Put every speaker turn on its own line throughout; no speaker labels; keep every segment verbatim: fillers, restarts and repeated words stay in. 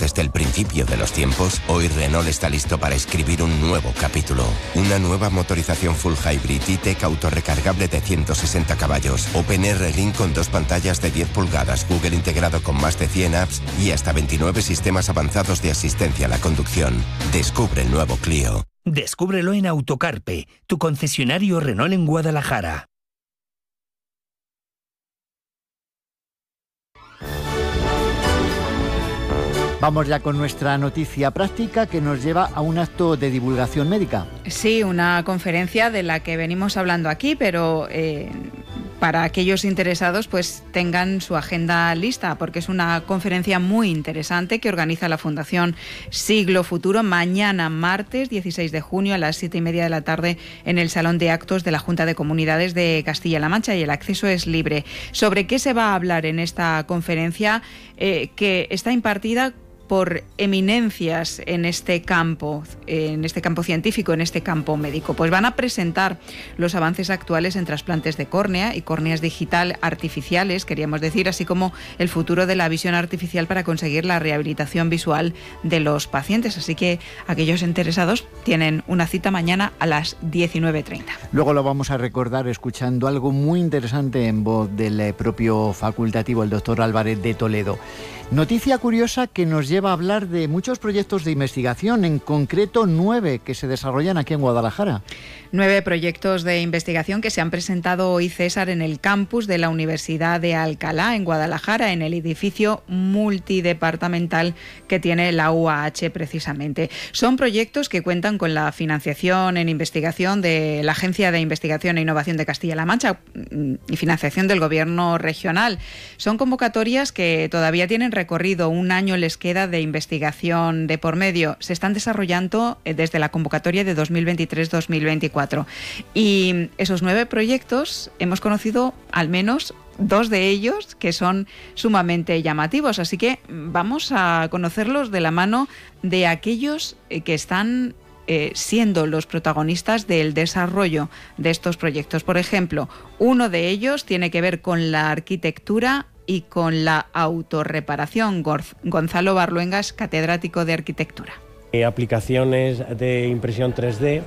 desde el principio de los tiempos, hoy Renault está listo para escribir un nuevo capítulo. Una nueva motorización full hybrid E-Tech autorrecargable de ciento sesenta caballos, OpenR Link con dos pantallas de diez pulgadas, Google integrado con más de cien apps y hasta veintinueve sistemas avanzados de asistencia a la conducción. Descubre el nuevo Clio.
Descúbrelo en Autocarpe, tu concesionario Renault en Guadalajara.
Vamos ya con nuestra noticia práctica que nos lleva a un acto de divulgación médica.
Sí, una conferencia de la que venimos hablando aquí, pero eh, para aquellos interesados pues tengan su agenda lista, porque es una conferencia muy interesante que organiza la Fundación Siglo Futuro mañana martes dieciséis de junio a las siete y media de la tarde en el Salón de Actos de la Junta de Comunidades de Castilla-La Mancha, y el acceso es libre. ¿Sobre qué se va a hablar en esta conferencia eh, que está impartida por eminencias en este campo, en este campo científico, en este campo médico? Pues van a presentar los avances actuales en trasplantes de córnea y córneas digital artificiales, queríamos decir, así como el futuro de la visión artificial para conseguir la rehabilitación visual de los pacientes. Así que aquellos interesados tienen una cita mañana a las diecinueve treinta.
Luego lo vamos a recordar escuchando algo muy interesante en voz del propio facultativo, el doctor Álvarez de Toledo. Noticia curiosa que nos lleva a hablar de muchos proyectos de investigación, en concreto nueve que se desarrollan aquí en Guadalajara.
Nueve proyectos de investigación que se han presentado hoy, César, en el campus de la Universidad de Alcalá, en Guadalajara, en el edificio multidepartamental que tiene la U A H precisamente. Son proyectos que cuentan con la financiación en investigación de la Agencia de Investigación e Innovación de Castilla-La Mancha y financiación del Gobierno regional. Son convocatorias que todavía tienen recorrido, un año les queda de investigación de por medio. Se están desarrollando desde la convocatoria de dos mil veintitrés dos mil veinticuatro. Y esos nueve proyectos hemos conocido al menos dos de ellos que son sumamente llamativos. Así que vamos a conocerlos de la mano de aquellos que están eh, siendo los protagonistas del desarrollo de estos proyectos. Por ejemplo, uno de ellos tiene que ver con la arquitectura y con la autorreparación. Gonzalo Barluengas, catedrático de arquitectura.
Aplicaciones de impresión tres D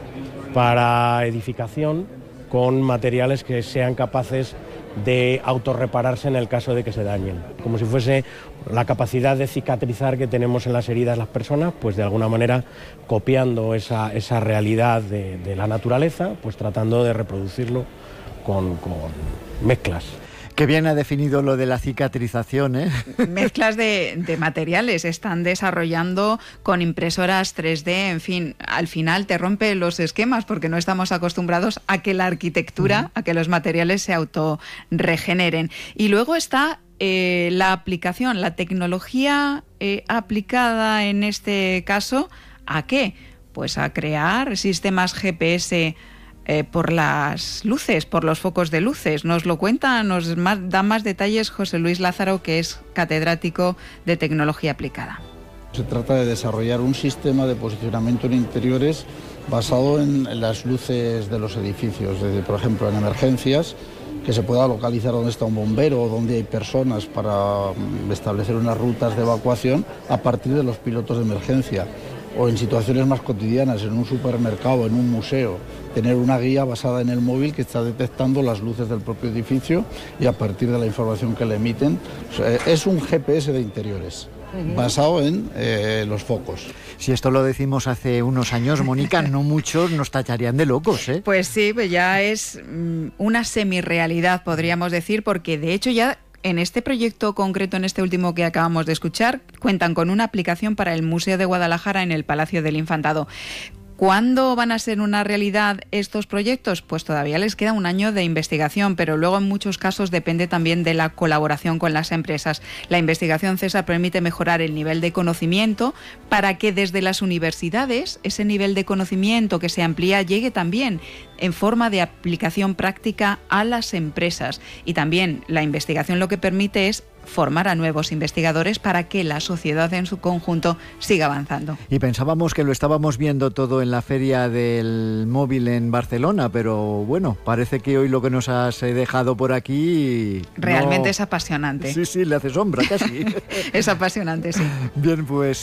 para edificación con materiales que sean capaces de autorrepararse en el caso de que se dañen. Como si fuese la capacidad de cicatrizar que tenemos en las heridas las personas, pues de alguna manera copiando esa, esa realidad de, de la naturaleza, pues tratando de reproducirlo con, con mezclas.
Qué bien ha definido lo de la cicatrización, ¿eh?
Mezclas de, de materiales, están desarrollando con impresoras tres D, en fin, al final te rompe los esquemas porque no estamos acostumbrados a que la arquitectura, uh-huh. a que los materiales se autorregeneren. Y luego está eh, la aplicación, la tecnología eh, aplicada en este caso, ¿a qué? Pues a crear sistemas G P S Eh, por las luces, por los focos de luces. Nos lo cuenta, nos más, da más detalles José Luis Lázaro, que es catedrático de Tecnología Aplicada.
Se trata de desarrollar un sistema de posicionamiento en interiores basado en, en las luces de los edificios, desde, por ejemplo, en emergencias, que se pueda localizar dónde está un bombero o dónde hay personas para establecer unas rutas de evacuación a partir de los pilotos de emergencia. O en situaciones más cotidianas, en un supermercado, en un museo, tener una guía basada en el móvil que está detectando las luces del propio edificio y a partir de la información que le emiten. O sea, es un G P S de interiores, uh-huh. basado en eh, los focos.
Si esto lo decimos hace unos años, Mónica, no muchos nos tacharían de locos, ¿eh?
Pues sí, pues ya es mm, una semirrealidad, podríamos decir, porque de hecho ya en este proyecto concreto, en este último que acabamos de escuchar, cuentan con una aplicación para el Museo de Guadalajara en el Palacio del Infantado. ¿Cuándo van a ser una realidad estos proyectos? Pues todavía les queda un año de investigación, pero luego en muchos casos depende también de la colaboración con las empresas. La investigación, César, permite mejorar el nivel de conocimiento para que desde las universidades ese nivel de conocimiento que se amplía llegue también en forma de aplicación práctica a las empresas. Y también la investigación lo que permite es formar a nuevos investigadores para que la sociedad en su conjunto siga avanzando.
Y pensábamos que lo estábamos viendo todo en la Feria del Móvil en Barcelona, pero bueno, parece que hoy lo que nos has dejado por aquí...
Realmente
no...
es apasionante.
Sí, sí, le hace sombra casi.
Es apasionante, sí.
Bien, pues